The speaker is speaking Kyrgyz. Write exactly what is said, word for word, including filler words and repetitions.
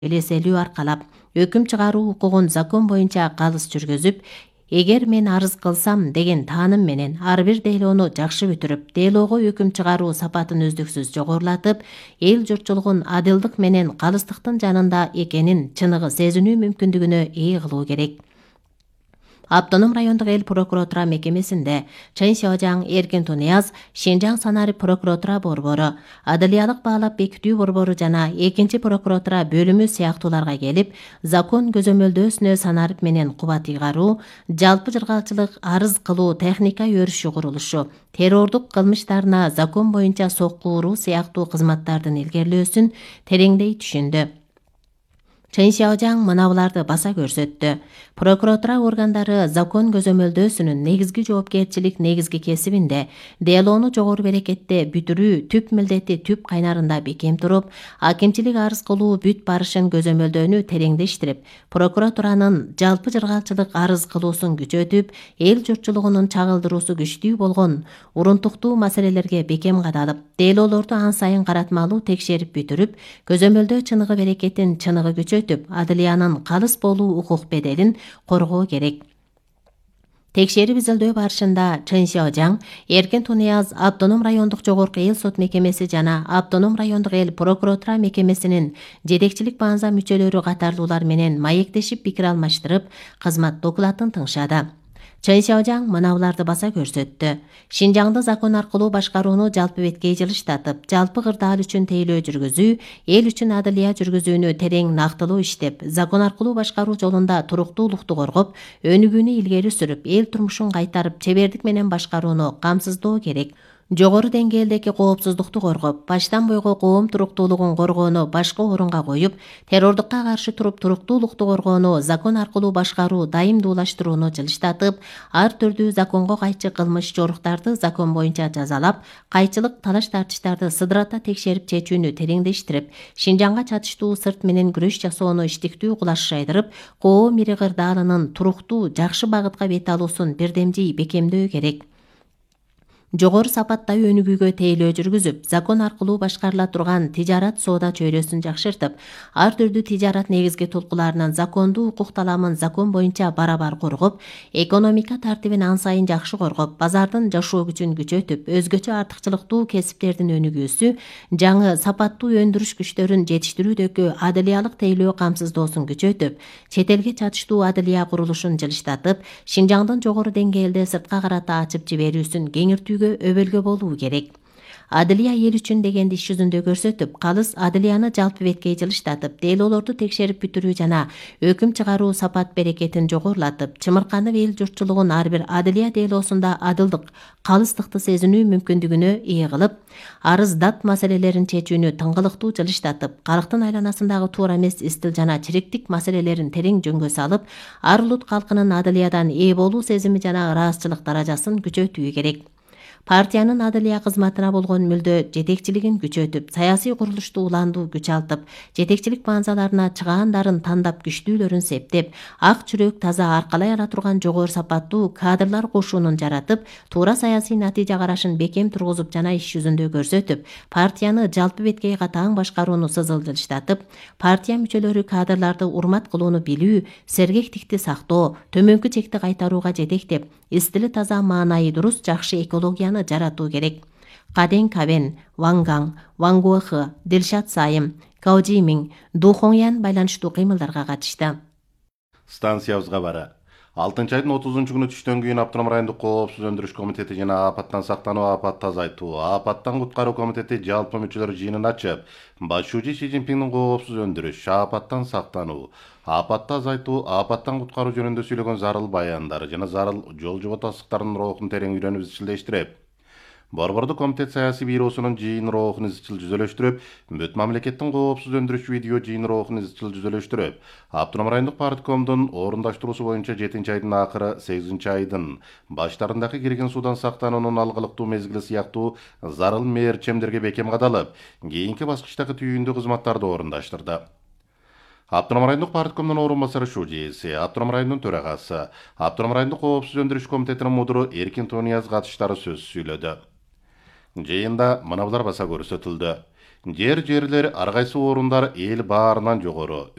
элеселүү аркалап өкүм чыгаруу укугун закон боюнча калыс жүргүзүп, эгер мен арыз кылсам деген тааным менен ар бир делоону жакшы бүтүрүп, делоого өкүм чыгаруу сапатын үздүксүз жогорулатып, эл журтчулугун адилдык менен калыстыктын жанында экенин чыныгы сезинүү мүмкүндүгүнө ээ кылуу керек. Автоном райондук эл прокуратура мекемесинде Чын Сяожаң, Эркин Тунияз, Шинжаң санарип прокуратура борбору, адылиялык баалап бекитүү борбору жана экинчи прокуратура бөлүмү сыяктууларга келип, закон көзөмөлдөөсүнө санарип менен кубат ыйгаруу, жалпы жыргалчылык арыз кылуу техника өрүшү курулушу, террордук кылмыштарына закон боюнча сокку уруу сыяктуу кызматтардын илгерилөөсүн тереңдей түшүндү. Чын Сяожаң мына буларды баса көрсөттү. Прокуратура органдары закон көзөмөлдөөсүнүн негизги жоопкерчилик негизги кесибинде делоону жогору берекетте бүтүрүү түп милдети түп кайнарында бекем туруп, акимчилик арыз кылуу бүт барышын көзөмөлдөөнү тереңдештирип, прокуратуранын жалпы жыргалчылык арыз кылуусун күчөтүп, эл журтчулугунун чагылдыруусу күчтүү болгон урунтуктуу маселелерге бекем кадалып, делоолорду ан сайын каратмалуу текшерип бүтүрүп, көзөмөлдөө чыныгы берекетин чыныгы күчөтүп, адылиянын калыс болуу укук беделин коргоо керек. Текшерип изилдөө барышында Чын Сяожаң, Эркин Тунияз Автоном райондук жогорку эл сот мекемеси жана Автоном райондук эл прокуратура мекемесинин жетекчилик баанза мүчөлөрү катарлуулар менен маектешип пикир алмаштырып, кызмат докладын тыңшады. Чын Сяожаң мына буларды баса көрсөттү. Шинжаңды закон аркылуу башкарууну жалпы беткей жылыштатып, жалпы кырдаал үчүн тейлөө жүргүзүү, эл үчүн адылия жүргүзүүнү терең нактылуу иштеп, закон аркылуу башкаруу жолунда туруктуулукту коргоп, өнүгүүнү илгери сүрүп, эл турмушун кайтарып, чебердик менен башкарууну камсыздоо керек. Жогору деңгээлдеги коопсуздукту коргоп, баштан бойго коом туруктуулугун коргоону башкы орунга коюп, террордукка каршы туруп туруктуулукту коргоону закон аркылуу башкаруу дайымдуулаштырууну жылыштатып, ар түрдүү законго кайчы кылмыш жоруктарды закон боюнча жазалап, кайчылык талаш-тартыштарды сыдырата текшерип чечүүнү тереңдештирип, Шинжаңга чатыштуу сырт менен күрөш жасоону иштиктүү кулаш жайдырып, коом ири кырдаалынын туруктуу, жакшы багытка бет алуусун бирдемдей бекемдөө керек. Жогору сапаттагы өнүгүүгө тейлөө жүргүзүп, закон аркылуу башкарыла турган тижарат соода чөйрөсүн жакшыртып, ар түрдүү тижарат негизги толкуларынын закондуу укук таламын закон боюнча барабар коргоп, экономика тартибин ан сайын жакшы коргоп, базардын жашоо күчүн күчөтүп, өзгөчө артыкчылыктуу кесиптердин өнүгүүсү, жаңы сапаттуу өндүрүш күчтөрүн жетиштирүүдөгү адылиялык тейлөө камсыздоосун күчөтүп, чет элге чатыштуу адылия курулушун жылыштатып, Шинжаңдын жогору деңгээлде сыртка карата ачып жиберүүсүн кеңиртүү өбөлгө болуу керек. Адылия эл үчүн дегенди иш жүзүндө көрсөтүп, калыс адылияны жалпы беткей жылыштатып, делоолорду текшерип бүтүрүү жана өкүм чыгаруу сапат берекетин жогорулатып, чымырканып эл журтчулугун ар бир адылия делоосунда адылдык, калыстыкты сезинүү мүмкүндүгүнө ээ кылып, арыз дат маселелерин чечүүнү тыңгылыктуу жылыштатып, калктын айланасындагы туура эмес истил жана чириктик маселелерин терең жөнгө салып, ар улут калкынын адылиядан ээ болуу сезими жана ыраазычылык даражасын күчөтүү керек. Партиянын адылия кызматына болгон мүлдө жетекчилигин күчөтүп, саясий курулушту уландуу күч алтып, жетекчилик баанзаларына чыгаандарын тандап күчтүүлөрүн септеп, ак жүрөк таза аркалай ала турган жогору сапаттуу кадрлар кошуунун жаратып, туура саясий натыйжа карашын бекем тургузуп жана иш жүзүндө көрсөтүп, партияны жалпы беткей катаң башкарууну сызыл жылыштатып, партия мүчөлөрү кадрларды урмат кылууну билүү, сергектикти сактоо, төмөнкү чекти кайтарууга жетектеп, истили таза маанайы дурус жакшы экология жаратуу керек. Каден Кабен, Вангаң, Ван Гуэхэ, Дилшат Сайым, Као Жимиң, Ду Хоңян байланыштуу кыймылдарга катышты. Станциябызга бара. алтынчы айдын отузунчу күнү түштөн кийин Автоном райондук коопсуз өндүрүш комитети жана апаттан сактануу, апатты азайтуу, апаттан куткаруу комитети жалпы мүчөлөр жыйынын ачып, башчы Си Цзиньпиндин коопсуз өндүрүш, апаттан сактануу, апатты азайтуу, апаттан куткаруу жөнүндө сүйлөгөн зарыл баяндары жана зарыл жол жоботасыктардын роохун терең үйрөнүп изчилдештирип, Борбордук комитет саясий бюросунун жыйын роохун изчил жүзөлөштүрүп, бүт мамлекеттин коопсуз өндүрүш видео жыйын роохун изчил жүзөлөштүрүп, Автоном райондук парткомдун орундаштыруусу боюнча жетинчи айдын акыры сегизинчи айдын баштарындагы кирген суудан сактануунун алгылыктуу мезгили сыяктуу зарыл мээр чемдерге бекем кадалып, кийинки баскычтагы түйүндүү кызматтарды орундаштырды. Автоном райондук парткомдун орун басары Шу Жээси, Автоном районунун төрагасы, Автоном райондук коопсуз өндүрүш комитетинин мудуру Эркин Тунияз катыштары сөз сүйлөдү. Жыйында мына булар баса көрсөтүлдү. жер жерлери ар кайсы орундар эл баарынан жогору.